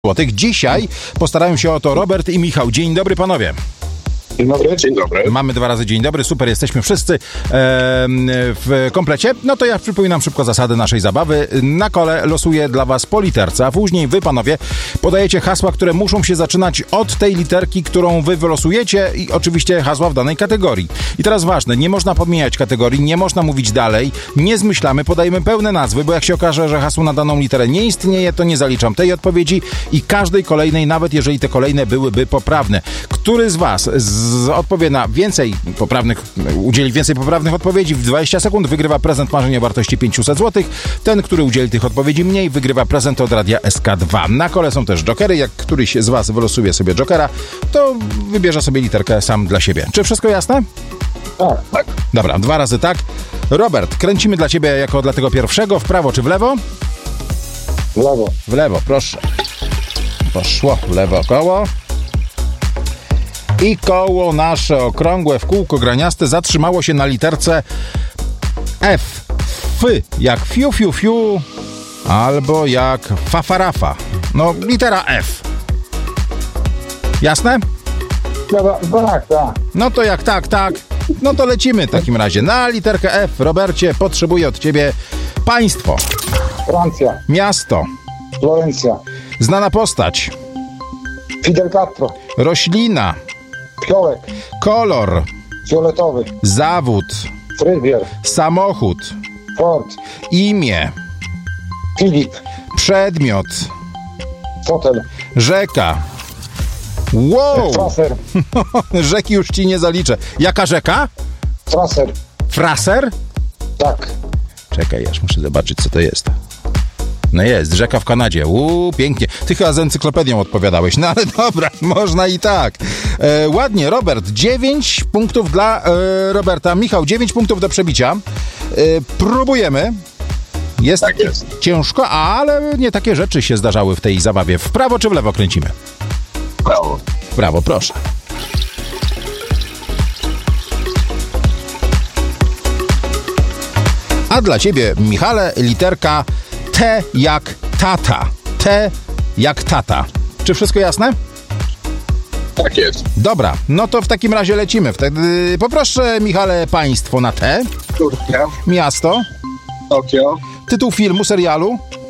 złotych. Dzisiaj postarają się o to Robert i Michał. Dzień dobry, panowie. Dzień dobry. Dzień dobry. Mamy 2 razy dzień dobry, super, jesteśmy wszyscy w komplecie. No to ja przypominam szybko zasady naszej zabawy. Na kole losuję dla was po literce, a później wy, panowie, podajecie hasła, które muszą się zaczynać od tej literki, którą wy wylosujecie i oczywiście hasła w danej kategorii. I teraz ważne, nie można podmieniać kategorii, nie można mówić dalej, nie zmyślamy, podajemy pełne nazwy, bo jak się okaże, że hasło na daną literę nie istnieje, to nie zaliczam tej odpowiedzi i każdej kolejnej, nawet jeżeli te kolejne byłyby poprawne. Który z was odpowie na więcej poprawnych, udzieli więcej poprawnych odpowiedzi w 20 sekund, wygrywa prezent marzenia o wartości 500 zł. Ten, który udzieli tych odpowiedzi mniej, wygrywa prezent od Radia SK2. Na kole są też jokery. Jak któryś z was wylosuje sobie jokera, to wybierze sobie literkę sam dla siebie. Czy wszystko jasne? Tak. Dobra, 2 razy tak. Robert, kręcimy dla ciebie jako dla tego pierwszego. W prawo czy w lewo? W lewo. W lewo, proszę. Poszło w lewo koło. I koło nasze okrągłe w kółko graniaste zatrzymało się na literce F. F jak fiu, fiu, fiu, albo jak fafarafa. No, litera F. Jasne? Tak. No to jak tak, no to lecimy w takim razie. Na literkę F, Robercie, potrzebuję od ciebie państwo. Francja. Miasto. Florencja. Znana postać. Fidel Castro. Roślina. Fiołek. Kolor. Fioletowy. Zawód. Fryzjer. Samochód. Ford. Imię. Filip. Przedmiot. Fotel. Rzeka. Wow! Fraser. Rzeki już ci nie zaliczę. Jaka rzeka? Fraser. Fraser? Tak. Czekaj, aż muszę zobaczyć, co to jest. No jest, rzeka w Kanadzie. Pięknie. Ty chyba z encyklopedią odpowiadałeś. No ale dobra, można i tak. Ładnie, Robert. 9 punktów dla Roberta. Michał, 9 punktów do przebicia. Próbujemy. Jest, Tak jest. Ciężko, ale nie takie rzeczy się zdarzały w tej zabawie. W prawo czy w lewo kręcimy? Brawo. W prawo, proszę. A dla ciebie, Michale, literka T jak tata. T jak tata. Czy wszystko jasne? Tak jest. Dobra, no to w takim razie lecimy. Wtedy poproszę, Michale, państwo na T. Turcja. Miasto. Tokio. Tytuł filmu, serialu.